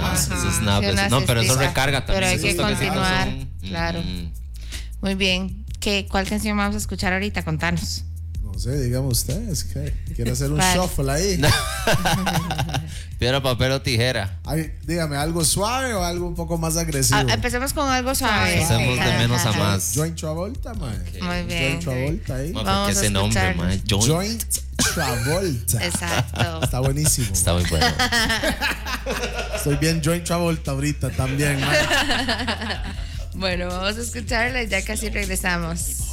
Eso es nada, pues, no, pero eso recarga también. Pero hay esos que continuar, toquecitos claro. Muy bien. ¿Cuál canción vamos a escuchar ahorita? Contanos. No sé, díganme ustedes. ¿Quiere hacer un Vale. shuffle ahí? Piedra, papel o tijera. Ay, dígame, ¿algo suave o algo un poco más agresivo? Empecemos con algo suave. Hacemos de menos a más. Joint Travolta, man. Muy bien. Joint Travolta ahí. No, Vamos porque a ese nombre, escucharlo. man. Joint Travolta. Exacto. Está buenísimo. Está muy bueno. Estoy bien Joint Travolta ahorita también, man. Bueno, vamos a escucharla y ya casi regresamos.